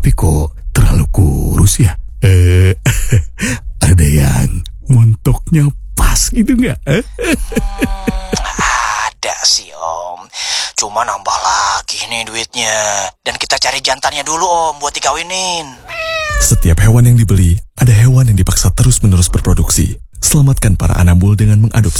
Tapi kok terlalu kurus ya? Ada yang montoknya pas gitu nggak? Ada sih Om, cuma nambah lagi nih duitnya. Dan kita cari jantannya dulu Om buat dikawinin. Setiap hewan yang dibeli, ada hewan yang dipaksa terus-menerus berproduksi. Selamatkan para anabul dengan mengadopsi